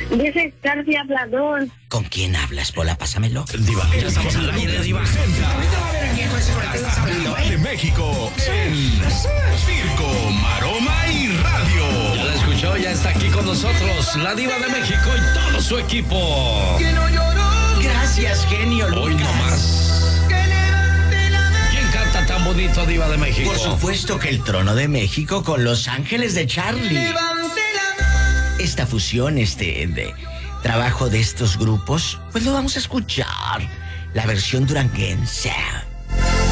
Dice Cardi Hablador. ¿Con quién hablas, Pola? Pásamelo. Diva, ya estamos al aire, Diva. De México en Circo, Maroma y Radio. Ya la escuchó, ya está aquí con nosotros la Diva de México y todo su equipo. Gracias, genio Hoy Lucas. no más. ¿Quién canta tan bonito, Diva de México? Por supuesto que el Trono de México con Los Ángeles de Charlie. Esta fusión, de trabajo de estos grupos, pues lo vamos a escuchar. La versión duranguense.